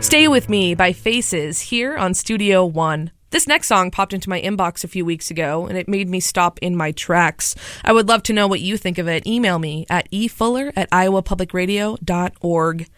Stay With Me by Faces here on Studio One. This next song popped into my inbox a few weeks ago, and it made me stop in my tracks. I would love to know what you think of it. Email me at efuller@iowapublicradio.org.